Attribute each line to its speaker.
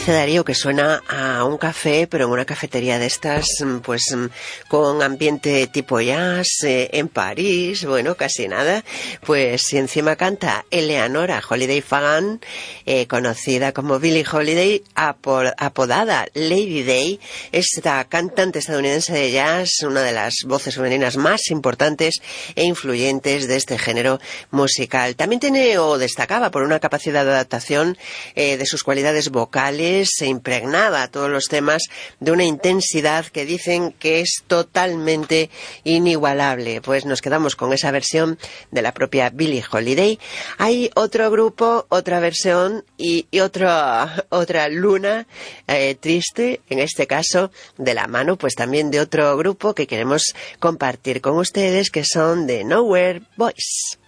Speaker 1: Dice Darío que suena a un café, pero en una cafetería de estas, pues con ambiente tipo jazz, en París, bueno, casi nada. Pues si encima canta Eleanora Holiday Fagan, conocida como Billie Holiday, apodada Lady Day, esta cantante estadounidense de jazz, una de las voces femeninas más importantes e influyentes de este género musical. También tiene o destacaba por una capacidad de adaptación de sus cualidades vocales, se impregnaba todos los temas de una intensidad que dicen que es totalmente inigualable. Pues nos quedamos con esa versión de la propia Billie Holiday. Hay otro grupo, otra versión y otra luna triste, en este caso de la mano pues también de otro grupo que queremos compartir con ustedes, que son The Nowhere Boys.